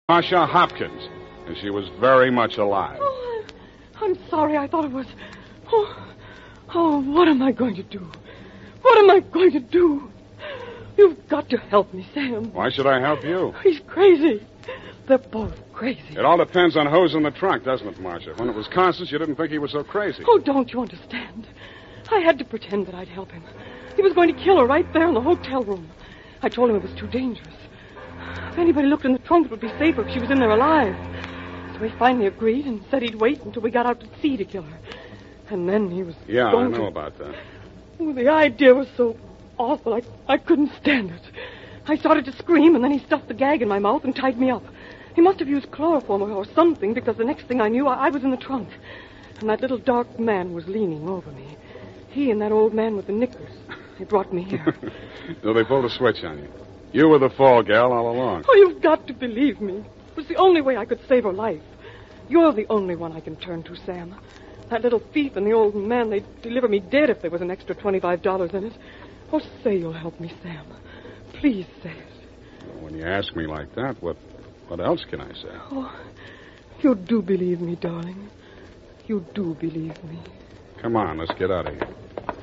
Marcia Hopkins, and she was very much alive. Oh, I'm sorry. I thought it was... Oh, what am I going to do? What am I going to do? You've got to help me, Sam. Why should I help you? He's crazy. They're both crazy. It all depends on who's in the trunk, doesn't it, Marcia? When it was Constance, you didn't think he was so crazy. Oh, don't you understand? I had to pretend that I'd help him. He was going to kill her right there in the hotel room. I told him it was too dangerous. If anybody looked in the trunk, it would be safer if she was in there alive. So he finally agreed and said he'd wait until we got out to sea to kill her. And then he was going I know about that. Oh, the idea was so awful, I couldn't stand it. I started to scream, and then he stuffed the gag in my mouth and tied me up. He must have used chloroform or something, because the next thing I knew, I was in the trunk. And that little dark man was leaning over me. He and that old man with the knickers. They brought me here. So they pulled a switch on you. You were the fall gal all along. Oh, you've got to believe me. It was the only way I could save her life. You're the only one I can turn to, Sam. That little thief and the old man, they'd deliver me dead if there was an extra $25 in it. Oh, say you'll help me, Sam. Please say it. Well, when you ask me like that, what else can I say? Oh, you do believe me, darling. You do believe me. Come on, let's get out of here.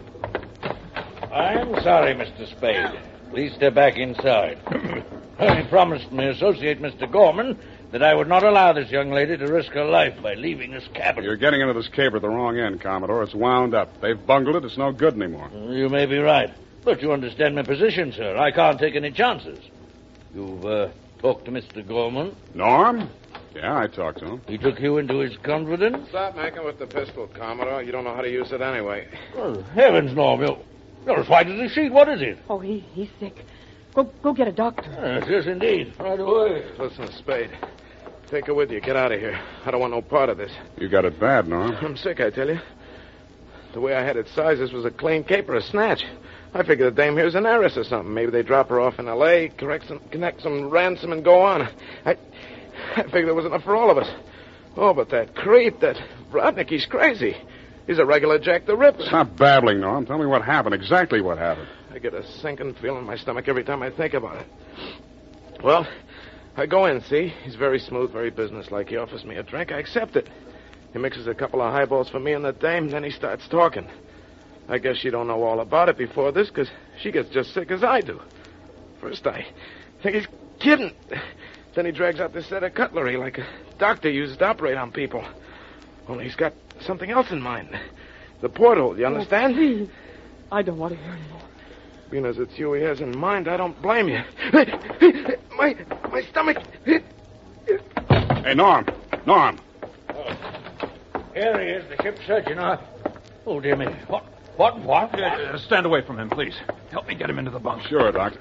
I'm sorry, Mr. Spade. Please step back inside. I promised my associate, Mr. Gorman, that I would not allow this young lady to risk her life by leaving this cabin. You're getting into this caper at the wrong end, Commodore. It's wound up. They've bungled it. It's no good anymore. You may be right. But you understand my position, sir. I can't take any chances. You've talked to Mr. Gorman? Norm? Yeah, I talked to him. He took you into his confidence? Stop making with the pistol, Commodore. You don't know how to use it anyway. Well, heavens, Norm. You're as white as a sheet. What is it? Oh, he's sick. Go get a doctor. Yes, indeed. Right away. Listen, Spade. Take her with you. Get out of here. I don't want no part of this. You got it bad, Norm. I'm sick, I tell you. The way I had it sized, this was a clean caper, a snatch. I figured the dame here's an heiress or something. Maybe they drop her off in L.A., connect some ransom, and go on. I figured there was enough for all of us. Oh, but that creep, that Brodnick, he's crazy. He's a regular Jack the Ripper. Stop babbling, Norm. Tell me what happened, exactly what happened. I get a sinking feeling in my stomach every time I think about it. Well, I go in, see? He's very smooth, very businesslike. He offers me a drink. I accept it. He mixes a couple of highballs for me and the dame, then he starts talking. I guess she don't know all about it before this, because she gets just sick as I do. First, I think he's kidding. Then he drags out this set of cutlery like a doctor uses to operate on people. Only he's got something else in mind. The porthole, you understand? Oh, please. I don't want to hear anymore. Being as it's you he has in mind, I don't blame you. My stomach. Hey, Norm. Norm. Here he is, the ship's surgeon. Oh, dear me. What? Stand away from him, please. Help me get him into the bunk. Sure, Doctor.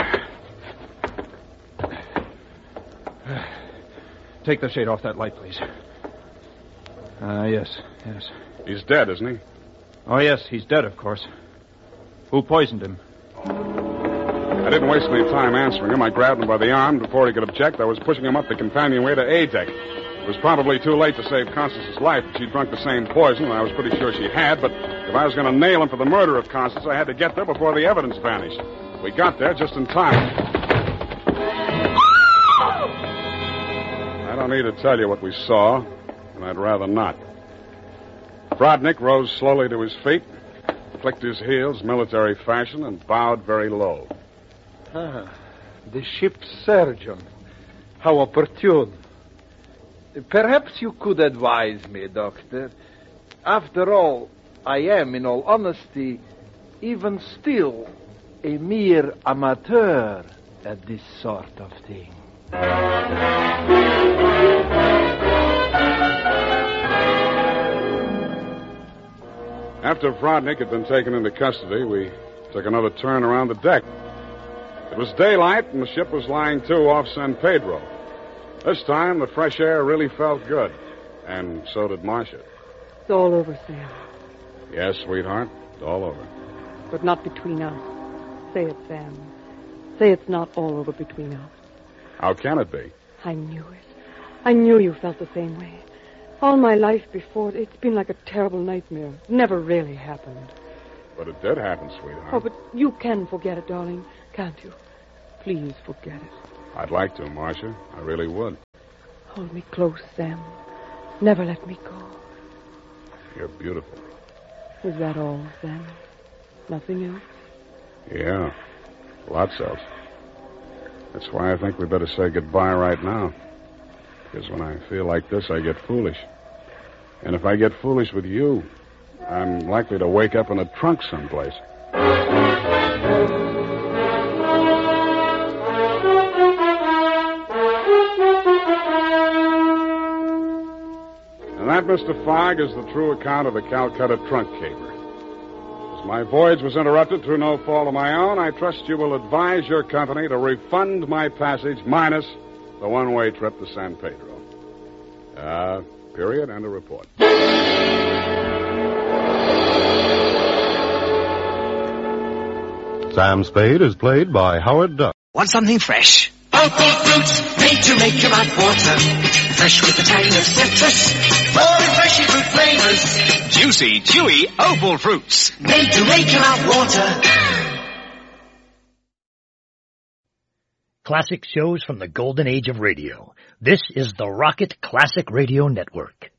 Take the shade off that light, please. Yes. He's dead, isn't he? Oh, yes, he's dead, of course. Who poisoned him? I didn't waste any time answering him. I grabbed him by the arm. Before he could object, I was pushing him up the companionway to A deck. It was probably too late to save Constance's life if she'd drunk the same poison, and I was pretty sure she had, but if I was going to nail him for the murder of Constance, I had to get there before the evidence vanished. We got there just in time. I don't need to tell you what we saw, and I'd rather not. Brodnick rose slowly to his feet, clicked his heels military fashion, and bowed very low. The ship's surgeon. How opportune. Perhaps you could advise me, Doctor. After all, I am, in all honesty, even still, a mere amateur at this sort of thing. After Brodnick had been taken into custody, we took another turn around the deck. It was daylight, and the ship was lying to off San Pedro. This time, the fresh air really felt good, and so did Marcia. It's all over, Sam. Yes, sweetheart, it's all over. But not between us. Say it, Sam. Say it's not all over between us. How can it be? I knew it. I knew you felt the same way. All my life before, it's been like a terrible nightmare. It never really happened. But it did happen, sweetheart. Oh, but you can forget it, darling, can't you? Please forget it. I'd like to, Marcia. I really would. Hold me close, Sam. Never let me go. You're beautiful. Is that all, Sam? Nothing else? Yeah, lots else. That's why I think we better say goodbye right now. Because when I feel like this, I get foolish. And if I get foolish with you, I'm likely to wake up in a trunk someplace. And that, Mr. Fogg, is the true account of the Calcutta trunk caper. As my voyage was interrupted through no fault of my own, I trust you will advise your company to refund my passage minus the one-way trip to San Pedro. Period, and a report. Sam Spade is played by Howard Duck. Want something fresh? Opal fruit, made to make your mouth water. Fresh with a tang of citrus, more refreshing fruit flavors. Juicy, chewy Opal fruits. Made to make your mouth water. Classic shows from the golden age of radio. This is the Rocket Classic Radio Network.